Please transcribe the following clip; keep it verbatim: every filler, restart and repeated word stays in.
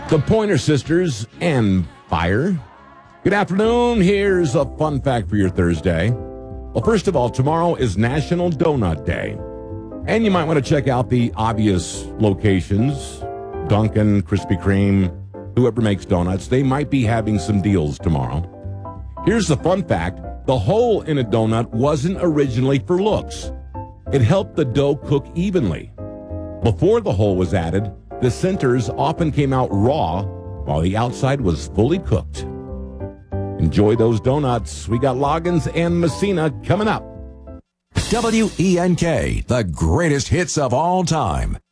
The Pointer Sisters and fire. Good afternoon. Here's a fun fact for your Thursday. Well, first of all, tomorrow is National Donut Day. And you might want to check out the obvious locations. Dunkin', Krispy Kreme, whoever makes donuts. They might be having some deals tomorrow. Here's the fun fact. The hole in a donut wasn't originally for looks. It helped the dough cook evenly. Before the hole was added, the centers often came out raw while the outside was fully cooked. Enjoy those donuts. We got Loggins and Messina coming up. W E N K, the greatest hits of all time.